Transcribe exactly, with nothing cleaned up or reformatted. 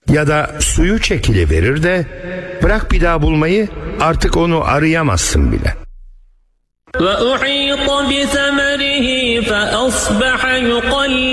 Ya da suyu çekiliverir de bırak bir daha bulmayı, artık onu arayamazsın bile. وَأُحِيطَ بِثَمَرِهِ فَأَصْبَحَ يُقَلِّبُ